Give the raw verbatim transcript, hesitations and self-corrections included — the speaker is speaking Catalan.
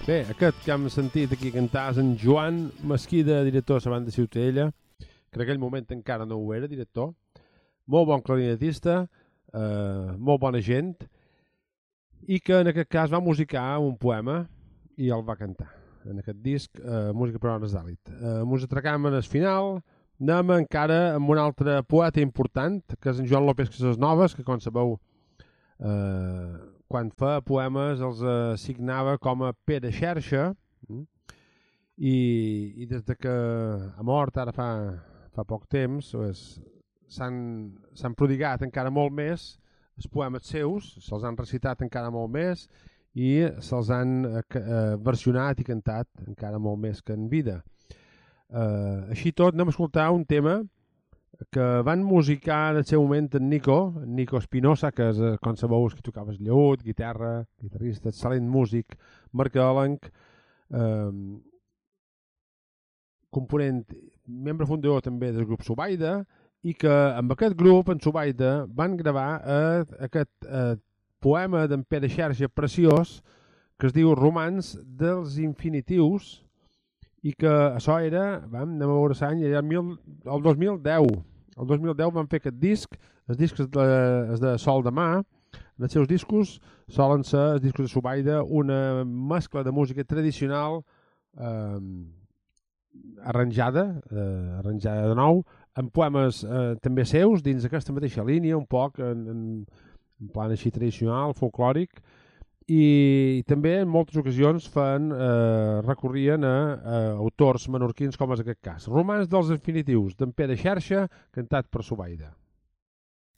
Bé, aquest que hem sentit aquí cantar és en Joan Mesquida, director de la banda Ciutadella, que en aquell moment encara no ho era, director. Molt bon clarinetista, eh, molt bona gent, i que en aquest cas va musicar un poema i el va cantar. En aquest disc, eh, Música per a Homes d'Àlit. Eh, Mos atracam en el final, anem encara amb un altre poeta important, que és en Joan López Casasnovas, que com sabeu, eh, quan fa poemes els assignava com a Pere Xerxa, i, i des de que ha mort ara fa, fa poc temps s'han prodigat encara molt més els poemes seus, se'ls han recitat encara molt més i se'ls han eh, versionat i cantat encara molt més que en vida. Eh, així tot anem a escoltar un tema que van musicar en el seu moment en Nico, en Nico Espinosa, que és, com sabeu, que tocava el llaüt, guitarra, guitarrista, excel·lent músic, marcadolenc, eh, component, membre fundador també del grup Subaida, i que amb aquest grup, en Subaida, van gravar eh, aquest eh, poema d'en Pere Xerxa preciós, que es diu Romans dels Infinitius, i que això era, vam, anem a veure l'any, era el, mil, el dos mil deu. El dos mil deu van fer aquest disc, els discs és de, és de Sol de Mà. En els seus discos solen ser, els discos de Subaida, una mescla de música tradicional eh, arranjada, eh, arranjada de nou, amb poemes eh, també seus, dins d'aquesta mateixa línia, un poc en, en, en plan així tradicional, folclòric, i també en moltes ocasions fan, eh, recorrien a, a autors menorquins com és aquest cas. Romans dels Infinitius, d'en Pere Xerxa, cantat per Subaida.